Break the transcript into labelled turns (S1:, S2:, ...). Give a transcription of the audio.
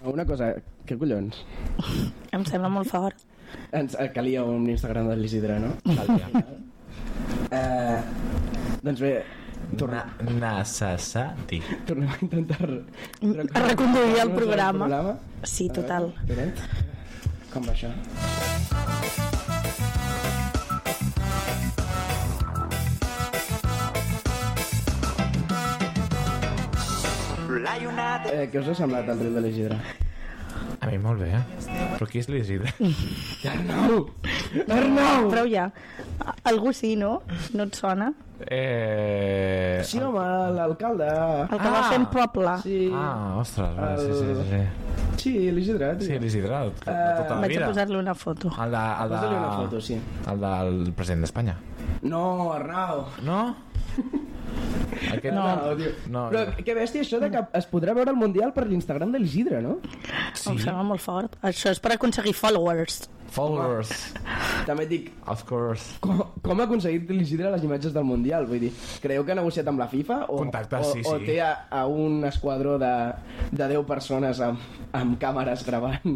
S1: Una cosa, què collons?
S2: Em sembla molt fort.
S1: Calia un Instagram de l'Isidre, no? Doncs bé,
S3: necessari.
S1: tornem a intentar
S2: reconduir el programa. Sí, total.
S1: Com va això? Què us ha semblat el riu de l'Isidre?
S3: A mi molt bé, però qui és l'Isidre?
S1: Arnau!
S2: Prou ja. Algú sí, no? No et sona?
S1: Sí, home, l'alcalde.
S2: El que va fer en poble.
S1: Sí.
S3: Ostres, sí.
S1: Sí, l'Isidre.
S3: Sí, l'Isidre, tota la
S2: Vaig
S3: vida.
S2: a posar-li una foto.
S1: Posa-li una foto, sí.
S3: El del president d'Espanya.
S1: No, Arnau.
S3: No? Aquest
S1: No. Però que bèstia això de que es podrà veure el Mundial per l'Instagram de l'Isidre, no?
S3: Sí.
S2: Em sembla molt fort. Això és per aconseguir followers.
S1: També et dic,
S3: Of course.
S1: com ha aconseguit l'Isidre les imatges del Mundial? Vull dir, creu que ha negociat amb la FIFA?
S3: Contactes, sí.
S1: O té a un esquadró de 10 persones amb càmeres gravant